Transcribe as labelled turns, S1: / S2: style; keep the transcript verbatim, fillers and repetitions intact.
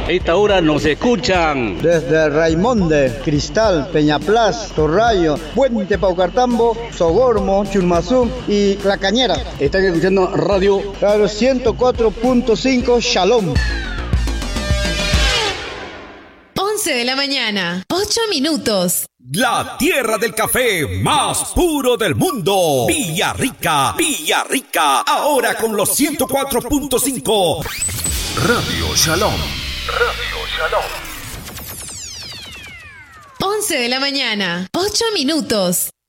S1: A esta hora nos escuchan
S2: desde Raimonde, Cristal, Peñaplas, Torrayo, Puente Paucartambo, Sogormo, Churmazú y La Cañera.
S1: Están escuchando Radio
S2: Radio ciento cuatro punto cinco Shalom.
S3: once de la mañana, ocho minutos.
S4: La tierra del café más puro del mundo. Villarrica, Villarrica. Ahora con los ciento cuatro punto cinco. Radio Shalom. Radio Shalom.
S3: once de la mañana, ocho minutos.